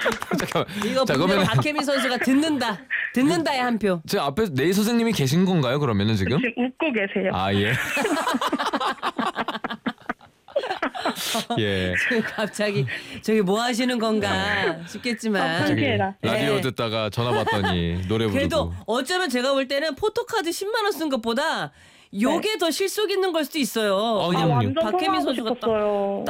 잠깐만. 이거 자, 분명 그러면 박혜민 선수가 듣는다의 한 표. 제 앞에 네이 선생님이 계신 건가요? 그러면은 지금? 지금 웃고 계세요. 아 예. 예. 갑자기 저기 뭐 하시는 건가 싶겠지만 갑자기 저기 라디오 네. 듣다가 전화 받더니 노래 그래도 부르고. 어쩌면 제가 볼 때는 포토카드 10만 원 쓴 것보다 요게 더 실속 있는 걸 수도 있어요. 아, 왜냐면 그럼요. 완전 박혜민 통화하고 선수가 딱 싶었어요.